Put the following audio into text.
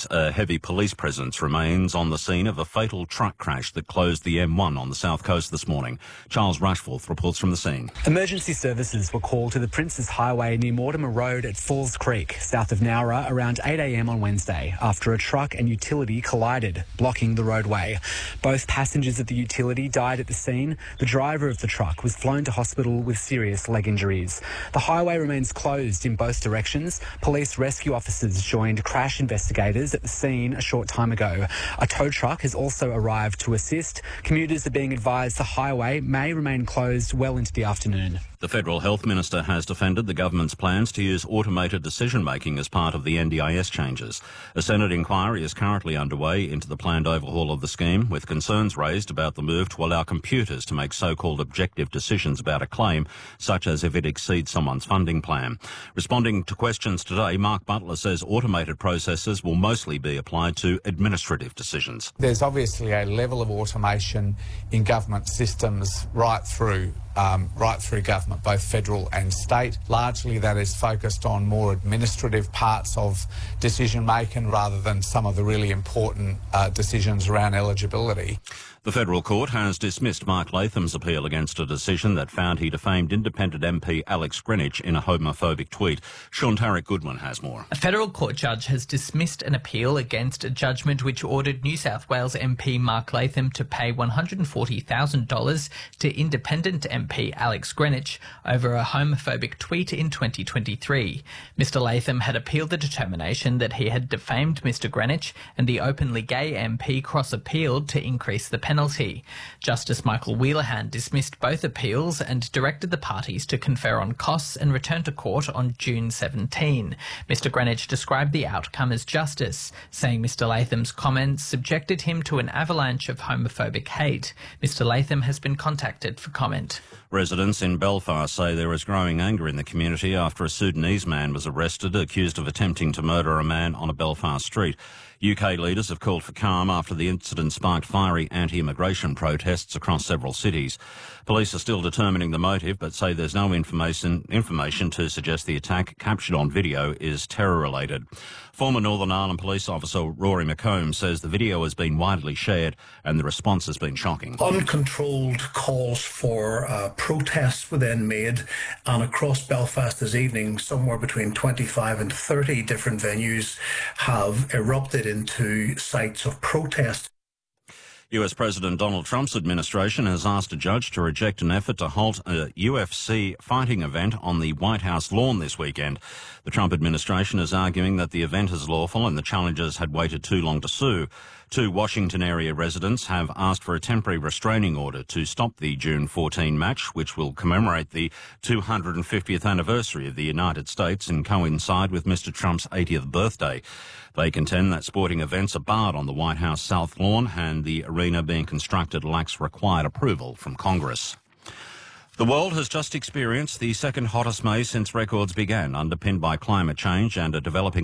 east, a heavy police presence remains on the scene of a fatal truck crash that closed the M1 on the south coast this morning. Charles Rushforth reports from the scene. Emergency services were called to the Princes Highway near Mortimer Road at Falls Creek, south of Nowra, around 8 a.m. on Wednesday, after a truck and utility collided, blocking the roadway. Both passengers of the utility died at the scene. The driver of the truck was flown to hospital with serious leg injuries. The highway remains closed in both directions. Police rescue officers joined crash investigators at the scene a short time ago. A tow truck has also arrived to assist. Commuters are being advised the highway may remain closed well into the afternoon. The Federal Health Minister has defended the government's plans to use automated decision-making as part of the NDIS changes. A Senate inquiry is currently underway into the planned overhaul of the scheme, with concerns raised about the move to allow computers to make so-called objective decisions about a claim, such as if it exceeds someone's funding plan. Responding to questions today, Mark Butler says automated processes will mostly be applied to administrative decisions. There's obviously a level of automation in government systems right through government, both federal and state. Largely that is focused on more administrative parts of decision making rather than some of the really important decisions around eligibility. The federal court has dismissed Mark Latham's appeal against a decision that found he defamed independent MP Alex Greenwich in a homophobic tweet. Sean Tarek Goodman has more. A federal court judge has dismissed an appeal against a judgment which ordered New South Wales MP Mark Latham to pay $140,000 to independent MP Alex Greenwich over a homophobic tweet in 2023. Mr Latham had appealed the determination that he had defamed Mr Greenwich, and the openly gay MP cross-appealed to increase the penalty. Justice Michael Wheelahan dismissed both appeals and directed the parties to confer on costs and return to court on June 17. Mr Greenwich described the outcome as justice, saying Mr Latham's comments subjected him to an avalanche of homophobic hate. Mr Latham has been contacted for comment. Residents in Belfast say there is growing anger in the community after a Sudanese man was arrested, accused of attempting to murder a man on a Belfast street. UK leaders have called for calm after the incident sparked fiery anti-immigration protests across several cities. Police are still determining the motive, but say there's no information to suggest the attack, captured on video, is terror-related. Former Northern Ireland police officer Rory McComb says the video has been widely shared and the response has been shocking. Uncontrolled calls for protests were then made, and across Belfast this evening, somewhere between 25 and 30 different venues have erupted into sites of protest. US President Donald Trump's administration has asked a judge to reject an effort to halt a UFC fighting event on the White House lawn this weekend. The Trump administration is arguing that the event is lawful and the challengers had waited too long to sue. Two Washington area residents have asked for a temporary restraining order to stop the June 14 match, which will commemorate the 250th anniversary of the United States and coincide with Mr. Trump's 80th birthday. They contend that sporting events are barred on the White House South Lawn, and the arena being constructed lacks required approval from Congress. The world has just experienced the second hottest May since records began, underpinned by climate change and a developing